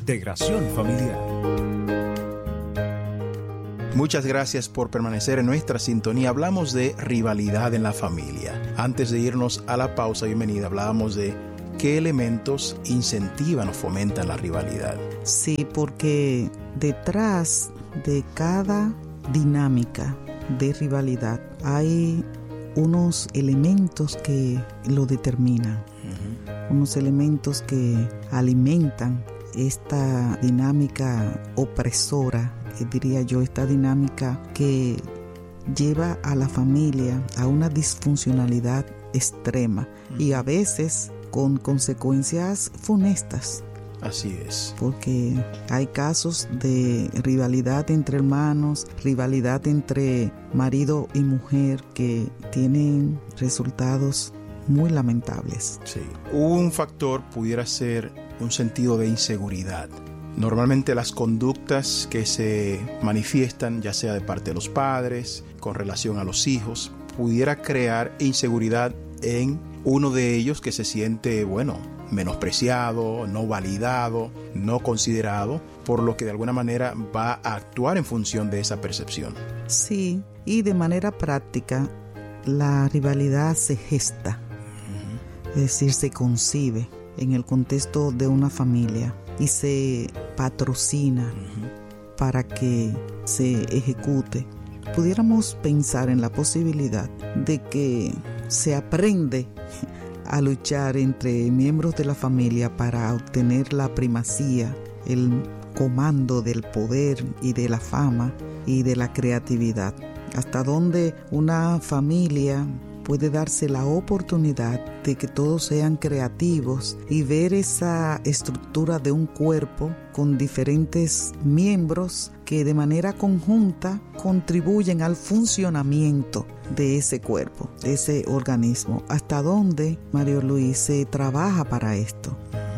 Integración familiar. Muchas gracias por permanecer en nuestra sintonía. Hablamos de rivalidad en la familia. Antes de irnos a la pausa, bienvenida, hablábamos de qué elementos incentivan o fomentan la rivalidad. Sí, porque detrás de cada dinámica de rivalidad hay unos elementos que lo determinan, unos elementos que alimentan esta dinámica opresora, diría yo, esta dinámica que lleva a la familia a una disfuncionalidad extrema y a veces con consecuencias funestas. Así es. Porque hay casos de rivalidad entre hermanos, rivalidad entre marido y mujer que tienen resultados muy lamentables. Sí. Un factor pudiera ser un sentido de inseguridad. Normalmente las conductas que se manifiestan, ya sea de parte de los padres, con relación a los hijos, pudiera crear inseguridad en uno de ellos que se siente, menospreciado, no validado, no considerado, por lo que de alguna manera va a actuar en función de esa percepción. Sí, y de manera práctica, la rivalidad se gesta, es decir, se concibe en el contexto de una familia y se patrocina para que se ejecute. Pudiéramos pensar en la posibilidad de que se aprende a luchar entre miembros de la familia para obtener la primacía, el comando del poder y de la fama y de la creatividad. Hasta donde una familia puede darse la oportunidad de que todos sean creativos y ver esa estructura de un cuerpo con diferentes miembros que de manera conjunta contribuyen al funcionamiento de ese cuerpo, de ese organismo. Hasta donde, Mario Luis, se trabaja para esto.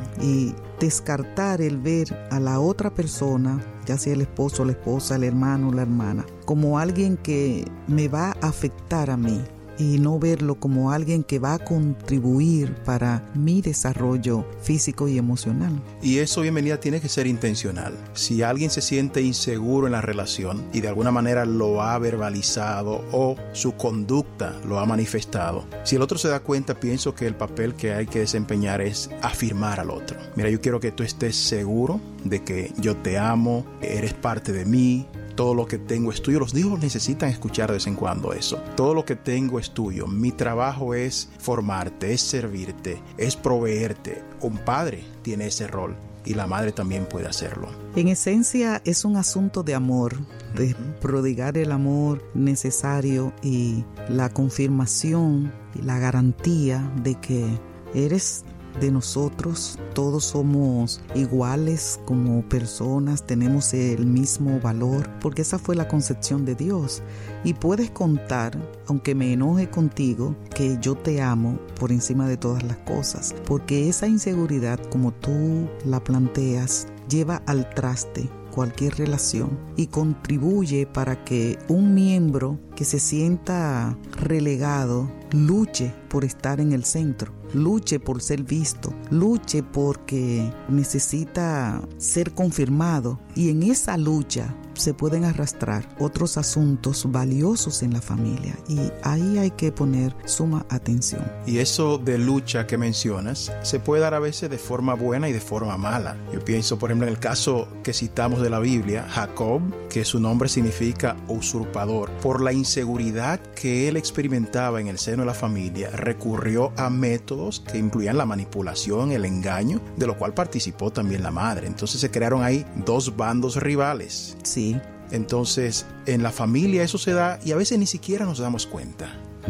Y descartar el ver a la otra persona, ya sea el esposo, la esposa, el hermano, la hermana, como alguien que me va a afectar a mí, y no verlo como alguien que va a contribuir para mi desarrollo físico y emocional. Y eso, bienvenida, tiene que ser intencional. Si alguien se siente inseguro en la relación y de alguna manera lo ha verbalizado o su conducta lo ha manifestado, si el otro se da cuenta, pienso que el papel que hay que desempeñar es afirmar al otro. Mira, yo quiero que tú estés seguro de que yo te amo, eres parte de mí, todo lo que tengo es tuyo. Los hijos necesitan escuchar de vez en cuando eso. Todo lo que tengo es tuyo. Mi trabajo es formarte, es servirte, es proveerte. Un padre tiene ese rol y la madre también puede hacerlo. En esencia es un asunto de amor, de prodigar el amor necesario y la confirmación y la garantía de que eres de nosotros, todos somos iguales como personas, tenemos el mismo valor, porque esa fue la concepción de Dios. Y puedes contar, aunque me enoje contigo, que yo te amo por encima de todas las cosas, porque esa inseguridad, como tú la planteas, lleva al traste cualquier relación y contribuye para que un miembro que se sienta relegado luche por estar en el centro, luche por ser visto, luche porque necesita ser confirmado, y en esa lucha se pueden arrastrar otros asuntos valiosos en la familia, y ahí hay que poner suma atención. Y eso de lucha que mencionas se puede dar a veces de forma buena y de forma mala. Yo pienso, por ejemplo, en el caso que citamos de la Biblia, Jacob, que su nombre significa usurpador, por la inseguridad que él experimentaba en el seno de la familia, recurrió a métodos que incluían la manipulación, el engaño, de lo cual participó también la madre. Entonces se crearon ahí dos bandos rivales. Sí. Entonces, en la familia eso se da y a veces ni siquiera nos damos cuenta.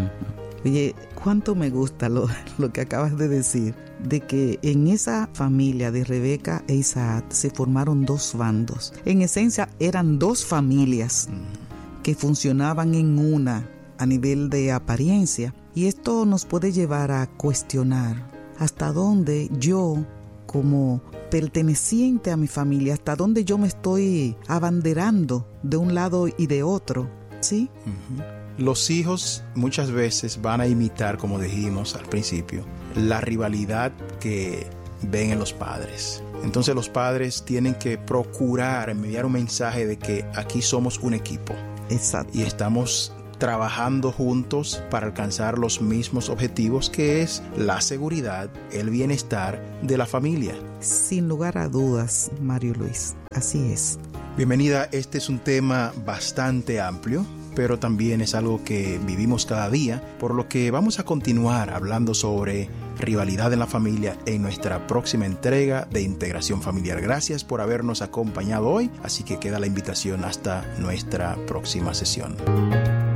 Oye, cuánto me gusta lo que acabas de decir, de que en esa familia de Rebeca e Isaac se formaron dos bandos. En esencia eran dos familias que funcionaban en una a nivel de apariencia. Y esto nos puede llevar a cuestionar hasta dónde yo, como perteneciente a mi familia, hasta dónde yo me estoy abanderando de un lado y de otro, ¿sí? Los hijos muchas veces van a imitar, como dijimos al principio, la rivalidad que ven en los padres. Entonces los padres tienen que procurar enviar un mensaje de que aquí somos un equipo. Exacto. Y estamos trabajando juntos para alcanzar los mismos objetivos, que es la seguridad, el bienestar de la familia. Sin lugar a dudas, Mario Luis, así es. Bienvenida, este es un tema bastante amplio, pero también es algo que vivimos cada día, por lo que vamos a continuar hablando sobre rivalidad en la familia en nuestra próxima entrega de Integración Familiar. Gracias por habernos acompañado hoy, así que queda la invitación hasta nuestra próxima sesión.